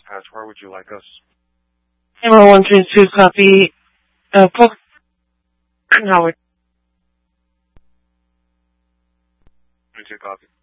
pass. Where would you like us? Camera 132, copy. Polk Howard. 22, copy.